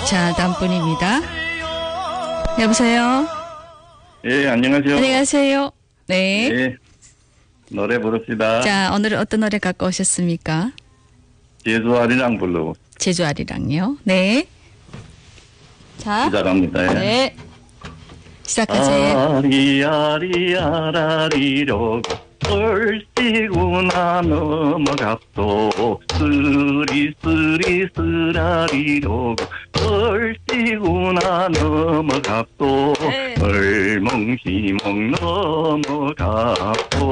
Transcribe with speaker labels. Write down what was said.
Speaker 1: 자, 다음 분입니다. 여보세요?
Speaker 2: 예, 안녕하세요.
Speaker 1: 안녕하세요. 네.
Speaker 2: 예, 노래 부릅시다.
Speaker 1: 자, 오늘은 어떤 노래 갖고 오셨습니까?
Speaker 2: 제주 아리랑 불러
Speaker 1: 제주 아리랑요. 네. 자.
Speaker 2: 시작합니다. 예.
Speaker 1: 네. 시작하세요.
Speaker 2: 아리아리아라리로 얼씨구나 넘어갔소 쓰리쓰리쓰라리로 얼씨구나 넘어갔소
Speaker 1: 네.
Speaker 2: 얼멍시멍 넘어갔소